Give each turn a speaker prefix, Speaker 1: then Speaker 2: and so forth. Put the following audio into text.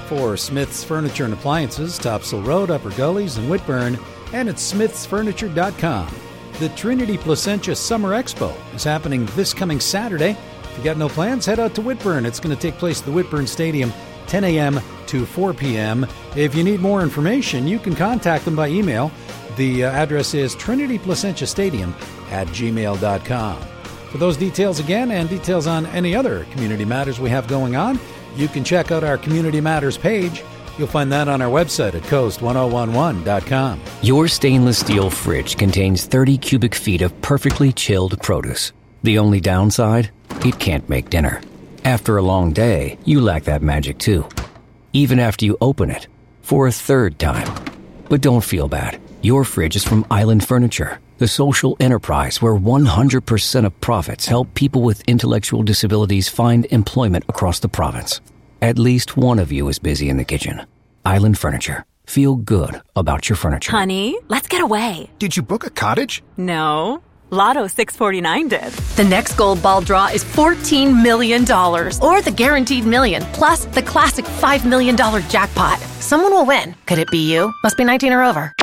Speaker 1: for Smith's Furniture and Appliances, Topsail Road, Upper Gullies, and Whitburn, and at smithsfurniture.com. The Trinity Placentia Summer Expo is happening this coming Saturday. If you got no plans, head out to Whitburn. It's going to take place at the Whitburn Stadium, 10 a.m. to 4 p.m. If you need more information, you can contact them by email. The address is trinityplacentia@gmail.com. For those details again, and details on any other community matters we have going on, you can check out our Community Matters page. You'll find that on our website at coast1011.com.
Speaker 2: Your stainless steel fridge contains 30 cubic feet of perfectly chilled produce. The only downside? It can't make dinner. After a long day, you lack that magic too. Even after you open it, for a third time. But don't feel bad. Your fridge is from Island Furniture, the social enterprise where 100% of profits help people with intellectual disabilities find employment across the province. At least one of you is busy in the kitchen. Island Furniture. Feel good about your furniture.
Speaker 3: Honey, let's get away.
Speaker 4: Did you book a cottage?
Speaker 3: No. Lotto 649 did.
Speaker 5: The next gold ball draw is $14 million. Or the guaranteed million, plus the classic $5 million jackpot. Someone will win. Could it be you? Must be 19 or over.